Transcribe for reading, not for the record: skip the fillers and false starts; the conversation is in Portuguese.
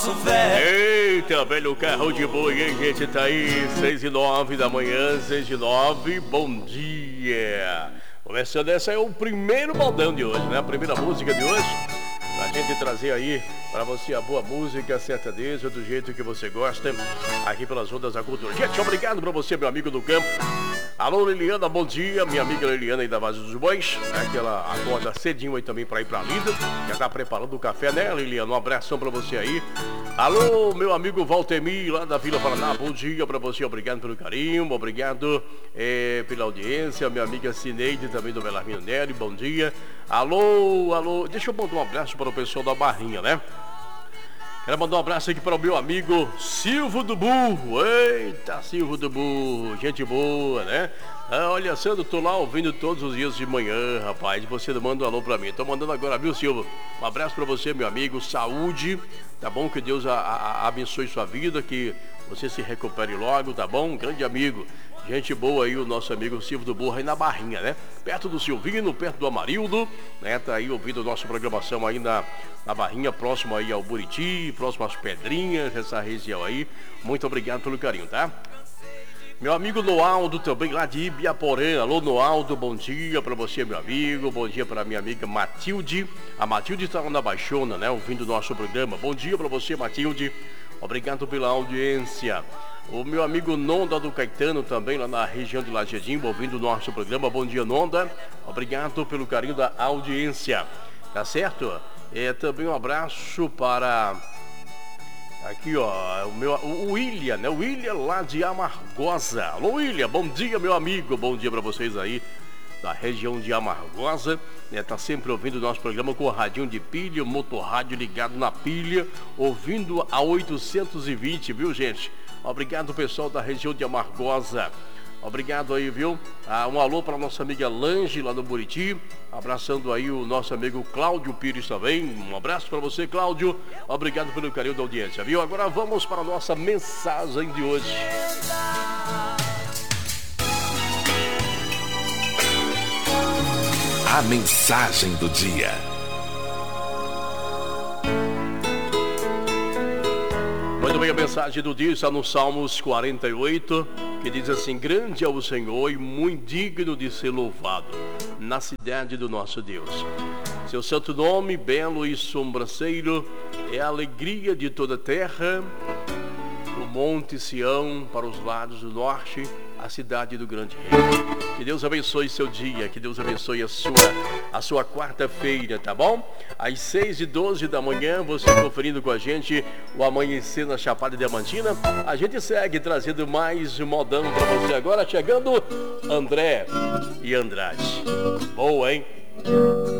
Eita, velho carro de boi, hein, gente? Tá aí, 6h09 da manhã, 6h09, bom dia. Começando, essa é o primeiro modão de hoje, né? A primeira música de hoje, pra gente trazer aí pra você a boa música sertaneja, do jeito que você gosta, aqui pelas ondas da cultura. Gente, obrigado pra você, meu amigo do campo. Alô, Liliana, bom dia. Minha amiga Liliana aí da Base dos Bois, né? Que ela acorda cedinho aí também pra ir pra lida. Já tá preparando o café, né, Liliana? Um abração pra você aí. Alô, meu amigo Valtemir, lá da Vila Paraná, bom dia pra você. Obrigado pelo carinho, obrigado pela audiência. Minha amiga Cineide, também do Belarmino Nery, bom dia. Alô, deixa eu mandar um abraço para o pessoal da Barrinha, né? Quero mandar um abraço aqui para o meu amigo Silvio do Burro. Eita, Silvio do Burro, gente boa, né? Olha, Sandro, tô lá ouvindo todos os dias de manhã, rapaz. Você manda um alô pra mim. Tô mandando agora, viu, Silvio? Um abraço pra você, meu amigo. Saúde, tá bom? Que Deus abençoe sua vida, que você se recupere logo, tá bom? Um grande amigo. Gente boa aí, o nosso amigo Silvio do Burro aí na Barrinha, né? Perto do Silvino, perto do Amarildo, né? Tá aí ouvindo a nossa programação aí na Barrinha, próximo aí ao Buriti, próximo às Pedrinhas, essa região aí. Muito obrigado pelo carinho, tá? Meu amigo Noaldo também lá de Ibiaporã. Alô, Noaldo, bom dia pra você, meu amigo. Bom dia pra minha amiga Matilde. A Matilde está lá na Baixona, né? Ouvindo o nosso programa. Bom dia pra você, Matilde. Obrigado pela audiência. O meu amigo Nonda do Caetano também lá na região de Lajedim, ouvindo o nosso programa. Bom dia, Nonda. Obrigado pelo carinho da audiência. Tá certo? Também um abraço para... Aqui, ó, o William, né? O William lá de Amargosa. Alô, William, bom dia, meu amigo. Bom dia pra vocês aí da região de Amargosa, né? Tá sempre ouvindo o nosso programa com o radinho de pilha, o motorrádio ligado na pilha, ouvindo a 820, viu, gente? Obrigado, pessoal da região de Amargosa. Obrigado aí, viu? Um alô para nossa amiga Lange lá no Buriti. Abraçando aí o nosso amigo Cláudio Pires também. Um abraço para você, Cláudio. Obrigado pelo carinho da audiência, viu? Agora vamos para a nossa mensagem de hoje. A mensagem do dia. Muito bem, a mensagem do dia está no Salmos 48, que diz assim: grande é o Senhor e muito digno de ser louvado na cidade do nosso Deus. Seu santo nome, belo e sobranceiro, é a alegria de toda a terra. O monte Sião, para os lados do norte, a cidade do grande rei. Que Deus abençoe seu dia, que Deus abençoe a sua quarta-feira, tá bom? Às 6h12 da manhã, você conferindo com a gente o amanhecer na Chapada Diamantina. A gente segue trazendo mais um modão pra você agora, chegando André e Andrade. Boa, hein?